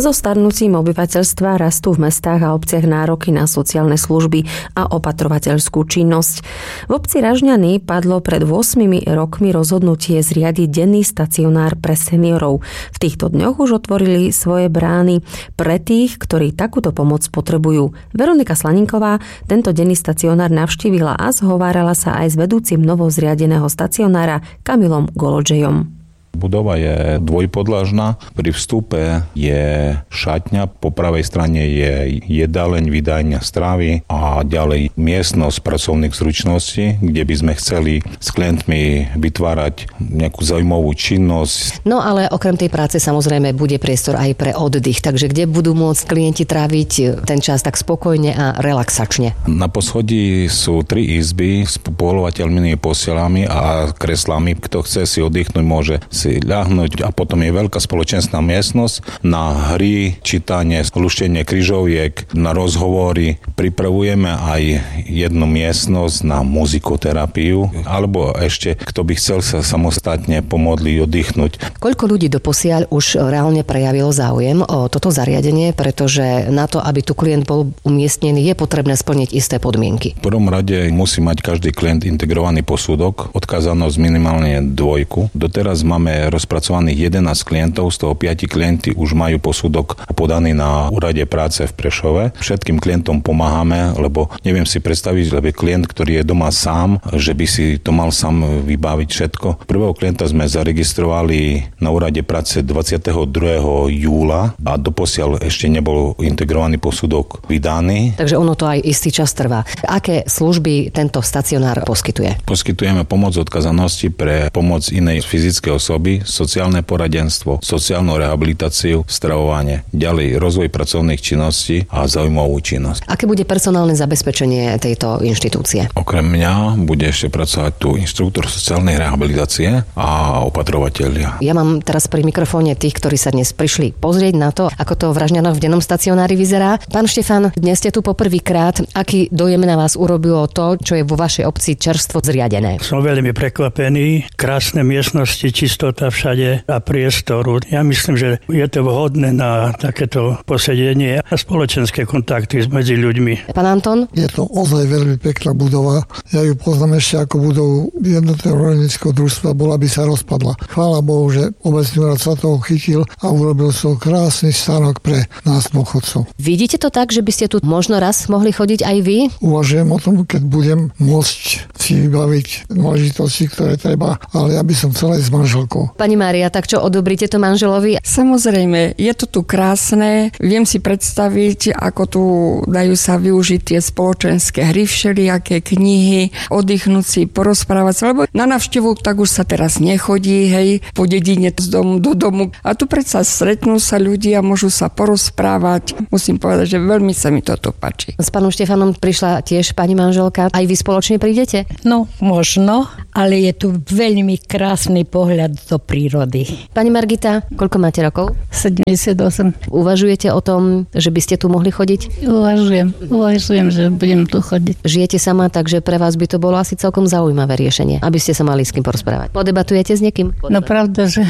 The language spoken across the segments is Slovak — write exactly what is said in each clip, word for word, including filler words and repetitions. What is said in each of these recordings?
So starnúcim obyvateľstva rastú v mestách a obciach nároky na sociálne služby a opatrovateľskú činnosť. V obci Ražňany padlo pred ôsmimi rokmi rozhodnutie zriadiť denný stacionár pre seniorov. V týchto dňoch už otvorili svoje brány pre tých, ktorí takúto pomoc potrebujú. Veronika Slaninková tento denný stacionár navštívila a zhovárala sa aj s vedúcim novozriadeného stacionára Kamilom Golodžejom. Budova je dvojpodlažná. Pri vstupe je šatňa, po pravej strane je jedáleň, vydajňa strávy a ďalej miestnosť pracovných zručností, kde by sme chceli s klientmi vytvárať nejakú zaujímavú činnosť. No ale okrem tej práce samozrejme bude priestor aj pre oddych, takže kde budú môcť klienti tráviť ten čas tak spokojne a relaxačne? Na poschodí sú tri izby s polovateľnými posielami a kreslami. Kto chce si oddychnúť, môže si ľahnuť, a potom je veľká spoločenská miestnosť na hry, čítanie, luštenie križoviek, na rozhovory. Pripravujeme aj jednu miestnosť na muzikoterapiu, alebo ešte kto by chcel sa samostatne pomodliť, oddychnúť. Koľko ľudí doposiaľ už reálne prejavilo záujem o toto zariadenie, pretože na to, aby tu klient bol umiestnený, je potrebné splniť isté podmienky? V prvom rade musí mať každý klient integrovaný posudok, odkázanosť minimálne dvojku. Doteraz máme rozpracovaných jedenásť klientov, z toho piati klienti už majú posudok podaný na úrade práce v Prešove. Všetkým klientom pomáhame, lebo neviem si predstaviť, lebo klient, ktorý je doma sám, že by si to mal sám vybaviť všetko. Prvého klienta sme zaregistrovali na úrade práce dvadsiateho druhého júla a doposiaľ ešte nebol integrovaný posudok vydaný. Takže ono to aj istý čas trvá. Aké služby tento stacionár poskytuje? Poskytujeme pomoc odkazanosti pre pomoc inej fyzickej osoby, sociálne poradenstvo, sociálnu rehabilitáciu, stravovanie, ďalej rozvoj pracovných činností a zaujímavú činnosť. Aké bude personálne zabezpečenie tejto inštitúcie? Okrem mňa bude ešte pracovať tu inštruktor sociálnej rehabilitácie a opatrovatelia. Ja mám teraz pri mikrofóne tých, ktorí sa dnes prišli pozrieť na to, ako to v Ražňanoch v dennom stacionári vyzerá. Pán Štefan, dnes ste tu poprvýkrát. Aký dojem na vás urobilo to, čo je vo vašej obci čerstvo zriadené? Som veľmi prekvapený. Krásne miestnosti, čistota všade a priestoru. Ja myslím, že je to vhodné na takéto posedenie a spoločenské kontakty medzi ľuďmi. Pán Anton? Je to ozaj veľmi pekná budova. Ja ju poznám ešte ako budovu jednotného rolníckeho družstva, bola by sa rozpadla. Chvála Bohu, že obecný úrad sa toho chytil a urobil som krásny stánok pre nás dôchodcov. Vidíte to tak, že by ste tu možno raz mohli chodiť aj vy? Uvažujem o tom, keď budem môcť si vybaviť náležitosti, ktoré treba, ale ja by som chcel aj s manželkou. Pani Mária, tak čo, odobríte to manželovi? Samozrejme, je to tu krásne. Viem si predstaviť, ako tu dajú sa využiť tie spoločenské hry, všelijaké knihy, oddychnúť si, porozprávať sa, lebo na návštevu tak už sa teraz nechodí, hej, po dedine z domu do domu. A tu predsa stretnú sa ľudia, môžu sa porozprávať. Musím povedať, že veľmi sa mi toto páči. S pánom Štefanom prišla tiež pani manželka. Aj vy spoločne prídete? No, možno, ale je tu veľmi krásny pohľad do prírody. Pani Margita, koľko máte rokov? sedemdesiatosem. Uvažujete o tom, že by ste tu mohli chodiť? Uvažujem, uvažujem, že budem tu chodiť. Žijete sama, takže pre vás by to bolo asi celkom zaujímavé riešenie, aby ste sa mali s kým porozprávať. Podebatujete s niekým? No pravda, že...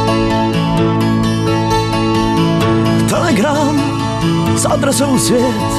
Telegram s adresou svět